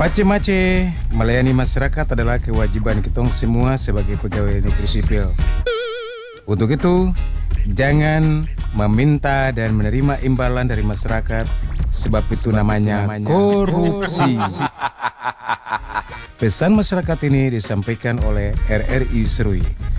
Mace-mace, melayani masyarakat adalah kewajiban kita semua sebagai pegawai negeri sipil. Untuk itu, jangan meminta dan menerima imbalan dari masyarakat, sebab itu namanya korupsi. Pesan masyarakat ini disampaikan oleh RRI Serui.